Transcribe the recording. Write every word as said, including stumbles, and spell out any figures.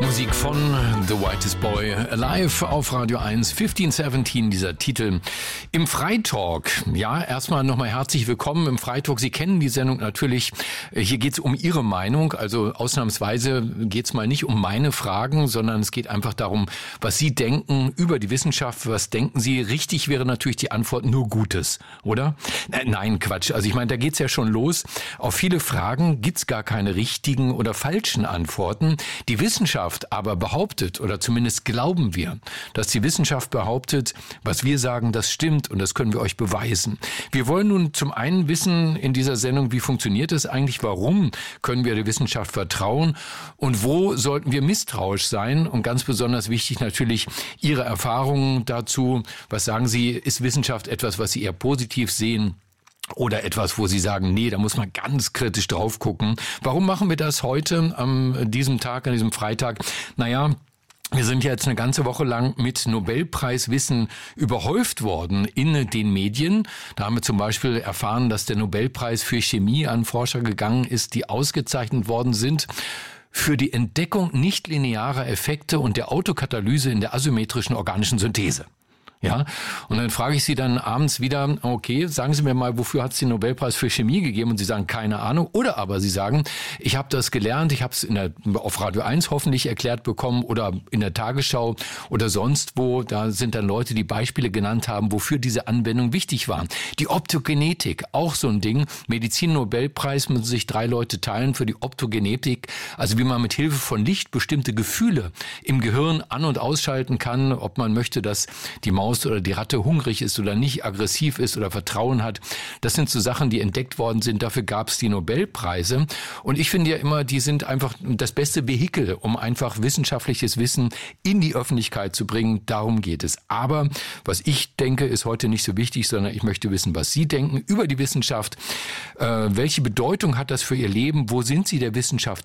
Musik von The Whitest Boy Alive auf Radio eins, fünfzehn siebzehn, dieser Titel. Im Freitalk, ja, erstmal nochmal herzlich willkommen im Freitalk. Sie kennen die Sendung natürlich. Hier geht's um Ihre Meinung, also ausnahmsweise geht's mal nicht um meine Fragen, sondern es geht einfach darum, was Sie denken über die Wissenschaft. Was denken Sie? Richtig wäre natürlich die Antwort nur Gutes, oder? Nein, Quatsch. Also ich meine, da geht's ja schon los. Auf viele Fragen gibt's gar keine richtigen oder falschen Antworten. Die Wissenschaft aber behauptet, oder zumindest glauben wir, dass die Wissenschaft behauptet, was wir sagen, das stimmt und das können wir euch beweisen. Wir wollen nun zum einen wissen in dieser Sendung, wie funktioniert es eigentlich, warum können wir der Wissenschaft vertrauen und wo sollten wir misstrauisch sein und ganz besonders wichtig natürlich Ihre Erfahrungen dazu. Was sagen Sie, ist Wissenschaft etwas, was Sie eher positiv sehen? Oder etwas, wo Sie sagen, nee, da muss man ganz kritisch drauf gucken. Warum machen wir das heute, an diesem Tag, an diesem Freitag? Naja, wir sind ja jetzt eine ganze Woche lang mit Nobelpreiswissen überhäuft worden in den Medien. Da haben wir zum Beispiel erfahren, dass der Nobelpreis für Chemie an Forscher gegangen ist, die ausgezeichnet worden sind für die Entdeckung nichtlinearer Effekte und der Autokatalyse in der asymmetrischen organischen Synthese. Ja, und dann frage ich Sie dann abends wieder, okay, sagen Sie mir mal, wofür hat es den Nobelpreis für Chemie gegeben? Und Sie sagen, keine Ahnung. Oder aber Sie sagen, ich habe das gelernt, ich habe es in der, auf Radio eins hoffentlich erklärt bekommen oder in der Tagesschau oder sonst wo. Da sind dann Leute, die Beispiele genannt haben, wofür diese Anwendung wichtig war. Die Optogenetik, auch so ein Ding. Medizin-Nobelpreis müssen sich drei Leute teilen für die Optogenetik. Also wie man mit Hilfe von Licht bestimmte Gefühle im Gehirn an- und ausschalten kann, ob man möchte, dass die Maus oder die Ratte hungrig ist oder nicht, aggressiv ist oder Vertrauen hat. Das sind so Sachen, die entdeckt worden sind. Dafür gab es die Nobelpreise. Und ich finde ja immer, die sind einfach das beste Vehikel, um einfach wissenschaftliches Wissen in die Öffentlichkeit zu bringen. Darum geht es. Aber was ich denke, ist heute nicht so wichtig, sondern ich möchte wissen, was Sie denken über die Wissenschaft. Äh, welche Bedeutung hat das für Ihr Leben? Wo sind Sie der Wissenschaft